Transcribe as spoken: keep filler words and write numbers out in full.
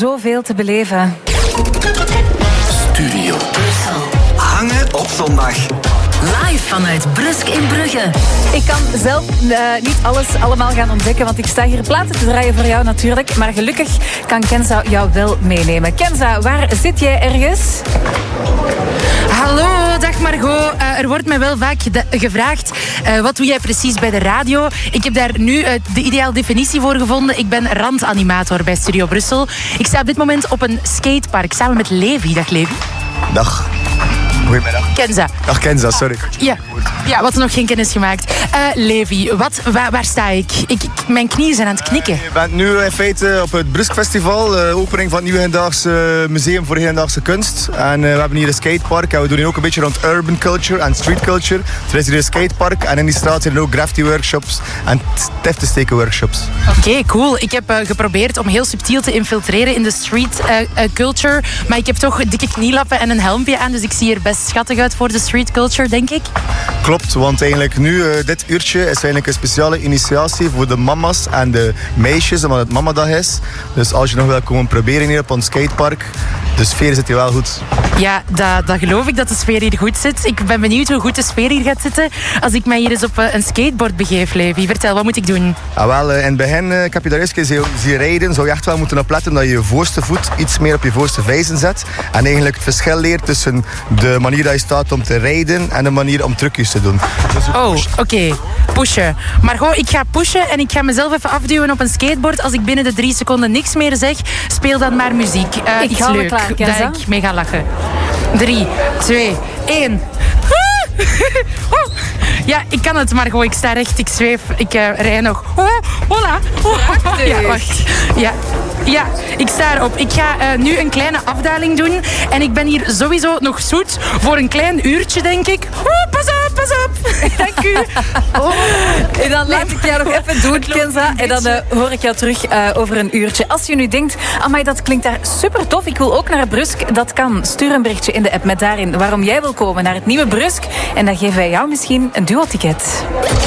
zoveel te beleven. Studio Brussel. Hangen op zondag. Live vanuit Brusk in Brugge. Ik kan zelf uh, niet alles allemaal gaan ontdekken, want ik sta hier platen te draaien voor jou natuurlijk. Maar gelukkig kan Kenza jou wel meenemen. Kenza, waar zit jij ergens? Hallo, dag Margot. Uh, er wordt mij wel vaak geda- gevraagd, uh, wat doe jij precies bij de radio? Ik heb daar nu uh, de ideale definitie voor gevonden. Ik ben randanimator bij Studio Brussel. Ik sta op dit moment op een skatepark samen met Levi. Dag Levi. Dag. Goedemiddag. Kenza. Dag Kenza, sorry. Ja, ja, wat nog geen kennis gemaakt. Uh, Levi, wat, waar, waar sta ik? ik? ik? Mijn knieën zijn aan het knikken. Uh, je bent nu in feite op het Brusk Festival, de uh, opening van het Nieuw Hedendaagse Museum voor Hedendaagse Kunst. En uh, we hebben hier een skatepark en we doen hier ook een beetje rond urban culture en street culture. Er is hier een skatepark en in die straat zijn er ook graffiti workshops en tiften steken workshops. Oké, okay, cool. Ik heb uh, geprobeerd om heel subtiel te infiltreren in de street uh, uh, culture, maar ik heb toch dikke knielappen en een helmpje aan, dus ik zie er best schattig uit voor de street culture, denk ik. Klopt, want eigenlijk nu, uh, dit uurtje is eigenlijk een speciale initiatie voor de mama's en de meisjes, omdat het mamadag is. Dus als je nog wil komen proberen hier op ons skatepark, de sfeer zit hier wel goed. Ja, dat, dat geloof ik, dat de sfeer hier goed zit. Ik ben benieuwd hoe goed de sfeer hier gaat zitten als ik mij hier eens op uh, een skateboard begeef, Levi. Vertel, wat moet ik doen? Ah, wel, uh, in het begin, uh, ik heb je daar eens zien rijden, zou je echt wel moeten opletten dat je je voorste voet iets meer op je voorste vijzen zet. En eigenlijk het verschil leert tussen de manier dat je staat om te rijden en de manier om trucjes te doen. Dus oh, oké. Okay. Pushen. Margot, ik ga pushen en ik ga mezelf even afduwen op een skateboard. Als ik binnen de drie seconden niks meer zeg, speel dan maar muziek. Uh, ik iets ga leuk, klaar, daar ik mee ga lachen. Drie, twee, één. Ja, ik kan het, Margot. Ik sta recht, ik zweef, ik uh, rij nog. Oh, hola. Oh. Ja, wacht. Ja. Ja, ik sta erop. Ik ga uh, nu een kleine afdaling doen. En ik ben hier sowieso nog zoet voor een klein uurtje, denk ik. Oh, pas op, pas op. Dank u. Oh. En dan laat ik jou nog even doen, Kenza. En dan uh, hoor ik jou terug uh, over een uurtje. Als je nu denkt, amai, dat klinkt daar super tof. Ik wil ook naar Brusk. Dat kan. Stuur een berichtje in de app met daarin waarom jij wil komen naar het nieuwe Brusk. En dan geven wij jou misschien een duo-ticket.